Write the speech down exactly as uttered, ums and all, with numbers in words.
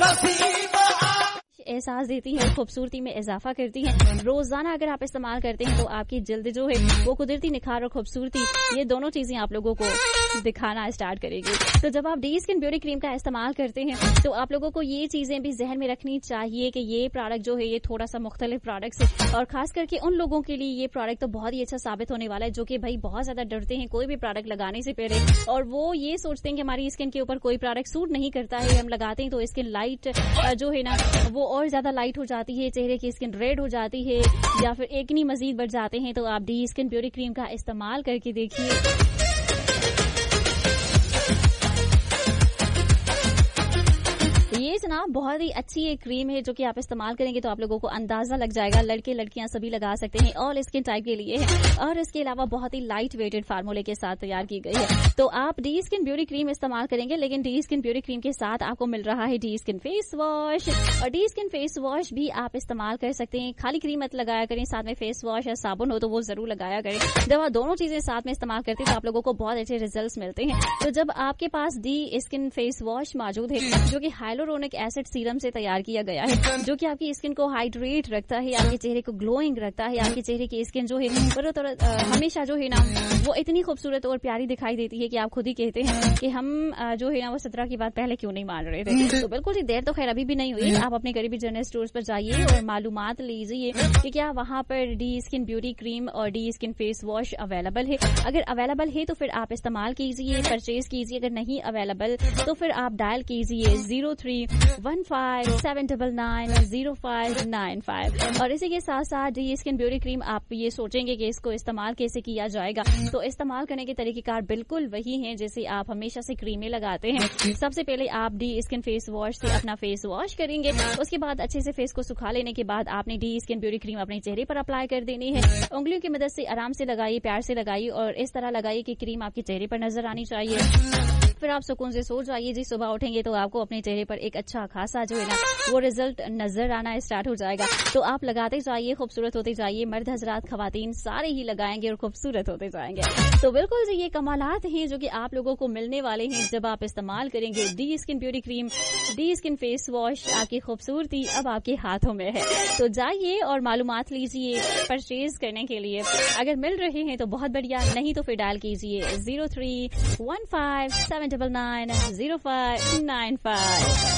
एहसास देती है, खूबसूरती में इजाफा करती है। रोजाना अगर आप इस्तेमाल करते हैं तो आपकी जल्द जो है वो कुदरती निखार और खूबसूरती ये दोनों चीजें आप लोगों को दिखाना स्टार्ट करेगी। तो जब आप डी स्किन ब्यूटी क्रीम का इस्तेमाल करते हैं तो आप लोगों को ये चीजें भी जहन में रखनी चाहिए कि ये प्रोडक्ट जो है ये थोड़ा सा मुख्तलिफ प्रोडक्ट है, और खास करके उन लोगों के लिए ये प्रोडक्ट तो बहुत ही अच्छा साबित होने वाला है जो कि भाई बहुत ज्यादा डरते हैं कोई भी प्रोडक्ट लगाने से पहले, और वो ये सोचते हैं कि हमारी स्किन के ऊपर कोई प्रोडक्ट सूट नहीं करता है, हम लगाते हैं तो स्किन लाइट जो है ना वो और ज्यादा लाइट हो जाती है, चेहरे की स्किन रेड हो जाती है या फिर एकनी मजीद बढ़ जाते हैं। तो आप डी स्किन ब्यूटी क्रीम का इस्तेमाल करके देखिए। ये जनाब बहुत ही अच्छी एक क्रीम है जो कि आप इस्तेमाल करेंगे तो आप लोगों को अंदाजा लग जाएगा, लड़के लड़कियां सभी लगा सकते हैं, ऑल स्किन टाइप के लिए है, और इसके अलावा बहुत ही लाइट वेटेड फार्मूले के साथ तैयार की गई है। तो आप डी स्किन ब्यूटी क्रीम इस्तेमाल करेंगे, लेकिन डी स्किन ब्यूटी क्रीम के साथ आपको मिल रहा है डी स्किन फेस वॉश, और डी स्किन फेस वॉश भी आप इस्तेमाल कर सकते हैं। खाली क्रीम मत लगाया करें, साथ में फेस वॉश या साबुन हो तो वो जरूर लगाया करें। जब आप दोनों चीजें साथ में इस्तेमाल करते हैं तो आप लोगों को बहुत अच्छे रिजल्ट मिलते हैं। तो जब आपके पास डी स्किन फेस वॉश मौजूद है जो कि हाइलोरोनिक एसिड सीरम से तैयार किया गया है, जो कि आपकी स्किन को हाइड्रेट रखता है, आपके चेहरे को ग्लोइंग रखता है, आपके चेहरे की स्किन जो है हमेशा जो है ना वो इतनी खूबसूरत और प्यारी दिखाई देती है कि आप खुद ही कहते हैं कि हम जो है ना वो सत्रह की बात पहले क्यों नहीं मान रहे थे। तो बिल्कुल ही देर तो खैर अभी भी नहीं हुई, आप अपने करीबी जनरल स्टोर्स पर जाइए और मालूमात लीजिए कि क्या वहाँ पर डी स्किन ब्यूटी क्रीम और D skin face wash available है। अगर अवेलेबल है तो फिर आप इस्तेमाल कीजिए, परचेज कीजिए। अगर नहीं अवेलेबल तो फिर आप डायल कीजिए zero three one five seven double nine zero five nine five. और इसी के साथ साथ डी स्किन ब्यूटी क्रीम आप ये सोचेंगे कि इसको इस्तेमाल कैसे किया जाएगा, तो इस्तेमाल करने के तरीकेकार बिल्कुल वही हैं जैसे आप हमेशा से क्रीमें लगाते हैं। सबसे पहले आप डी स्किन फेस वॉश से अपना फेस वॉश करेंगे, उसके बाद अच्छे से फेस को सुखा लेने के बाद आपने डी स्किन ब्यूटी क्रीम अपने चेहरे पर अप्लाई कर देनी है। उंगलियों की मदद से आराम से लगाइए, प्यार से लगाइए और इस तरह लगाइए कि क्रीम आपके चेहरे पर नजर आनी चाहिए। फिर आप सुकून से सो जाइए जी। सुबह उठेंगे तो आपको अपने चेहरे पर एक अच्छा खासा जो है ना वो रिजल्ट नजर आना स्टार्ट हो जाएगा। तो आप लगाते जाइए, खूबसूरत होते जाइए। मर्द हजरात खवातीन सारे ही लगाएंगे और खूबसूरत होते जाएंगे। तो बिल्कुल जी ये कमालात हैं जो कि आप लोगों को मिलने वाले हैं जब आप इस्तेमाल करेंगे D skin beauty cream, D skin face wash. आपकी खूबसूरती अब आपके हाथों में है। तो जाइए और मालूमात लीजिए परचेज करने के लिए। अगर मिल रहे हैं तो बहुत बढ़िया, नहीं तो फिर डायल कीजिए zero three one five seven double nine zero five nine five.